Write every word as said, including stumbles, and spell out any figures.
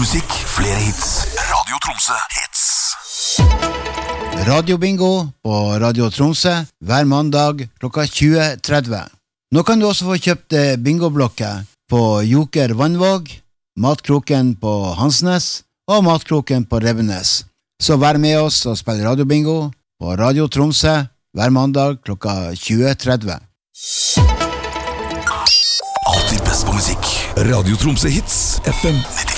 musikk, flere hits. Radio Tromsø hits. Radio Bingo på Radio Tromsø hver mandag klokka tjue tretti. Nå kan du også få kjøpt bingoblokker på Joker Vannvåg, Matkroken på Hansnes og Matkroken på Revenes. Så vær med oss og spill Radio Bingo på Radio Tromsø hver mandag klokka tjue tretti. Alltid best på musikk. Radio Tromsø hits, F M